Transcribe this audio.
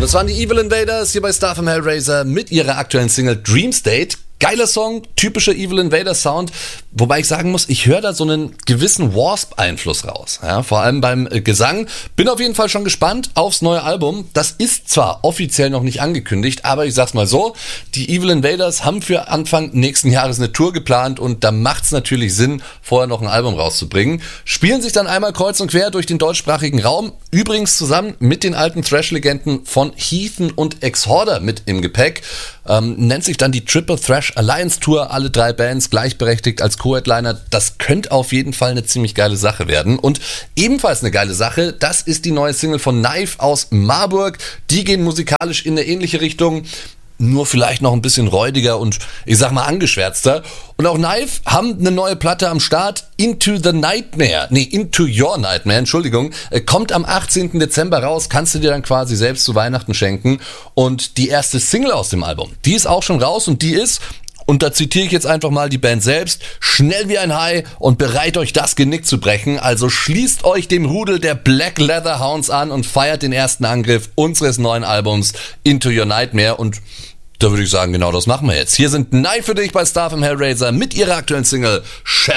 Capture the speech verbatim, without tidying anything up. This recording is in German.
Das waren die Evil Invaders hier bei Star vom Hellraiser mit ihrer aktuellen Single Dream State. Geiler Song, typischer Evil Invader Sound, wobei ich sagen muss, ich höre da so einen gewissen Wasp-Einfluss raus, ja, vor allem beim äh, Gesang. Bin auf jeden Fall schon gespannt aufs neue Album. Das ist zwar offiziell noch nicht angekündigt, aber ich sag's mal so, die Evil Invaders haben für Anfang nächsten Jahres eine Tour geplant und da macht's natürlich Sinn, vorher noch ein Album rauszubringen. Spielen sich dann einmal kreuz und quer durch den deutschsprachigen Raum, übrigens zusammen mit den alten Thrash-Legenden von Heathen und Exhorder mit im Gepäck. Ähm, nennt sich dann die Triple Thrash Alliance Tour, alle drei Bands gleichberechtigt als Co-Headliner. Das könnte auf jeden Fall eine ziemlich geile Sache werden. Und ebenfalls eine geile Sache, das ist die neue Single von Knife aus Marburg. Die gehen musikalisch in eine ähnliche Richtung, nur vielleicht noch ein bisschen räudiger und ich sag mal angeschwärzter. Und auch Knife haben eine neue Platte am Start, Into the Nightmare, nee, Into Your Nightmare, Entschuldigung, kommt am achtzehnten Dezember raus, kannst du dir dann quasi selbst zu Weihnachten schenken. Und die erste Single aus dem Album, die ist auch schon raus und die ist, und da zitiere ich jetzt einfach mal die Band selbst, schnell wie ein Hai und bereit euch das Genick zu brechen. Also schließt euch dem Rudel der Black Leather Hounds an und feiert den ersten Angriff unseres neuen Albums Into Your Nightmare. Und da würde ich sagen, genau das machen wir jetzt. Hier sind Knife für dich bei Star vom Hellraiser mit ihrer aktuellen Single Shadow.